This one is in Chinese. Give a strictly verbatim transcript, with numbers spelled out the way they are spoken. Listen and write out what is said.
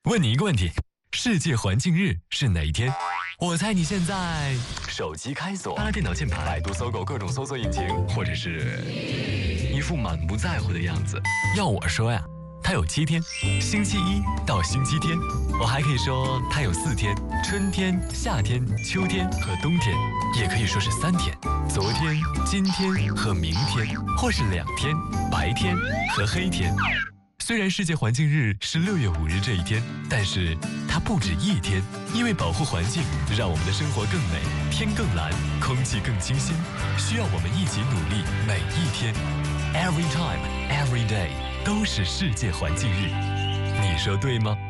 问你一个问题：世界环境日是哪一天？我猜你现在手机开锁，拉电脑键盘，百度、搜狗各种搜索引擎，或者是一副满不在乎的样子。要我说呀，它有七天，星期一到星期天。我还可以说它有四天，春天、夏天、秋天和冬天，也可以说是三天，昨天、今天和明天，或是两天，白天和黑天。虽然世界环境日是六月五日这一天，但是它不止一天，因为保护环境，让我们的生活更美，天更蓝，空气更清新，需要我们一起努力，每一天 ，every time, every day 都是世界环境日，你说对吗？